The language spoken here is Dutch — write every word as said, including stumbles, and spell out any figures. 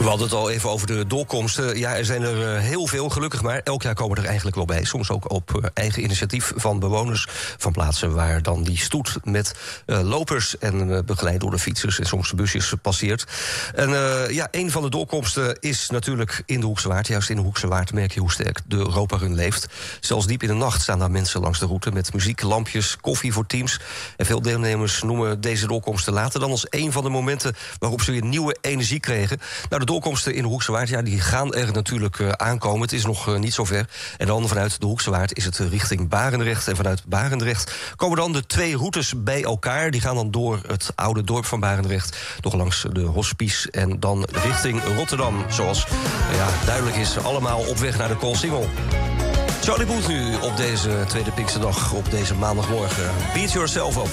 We hadden het al even over de doorkomsten. Ja, er zijn er heel veel, gelukkig maar. Elk jaar komen er eigenlijk wel bij. Soms ook op eigen initiatief van bewoners van plaatsen waar dan die stoet met uh, lopers en uh, begeleid door de fietsers en soms de busjes passeert. En uh, ja, een van de doorkomsten is natuurlijk in de Hoekse Waard. Juist in de Hoekse Waard merk je hoe sterk de Europa Run leeft. Zelfs diep in de nacht staan daar mensen langs de route met muziek, lampjes, koffie voor teams. En veel deelnemers noemen deze doorkomsten later dan als een van de momenten waarop ze weer nieuwe energie kregen. Nou, de doorkomsten in de Hoekse Waard, ja, die gaan er natuurlijk uh, aankomen. Het is nog uh, niet zo ver. En dan vanuit de Hoekse Waard is het uh, richting Barendrecht. En vanuit Barendrecht komen dan de twee routes bij elkaar. Die gaan dan door het oude dorp van Barendrecht, nog langs de Hospice en dan richting Rotterdam. Zoals uh, ja, duidelijk is, allemaal op weg naar de Koolsingel. Charlie Booth nu op deze tweede Pinksterdag, op deze maandagmorgen. Beat yourself up.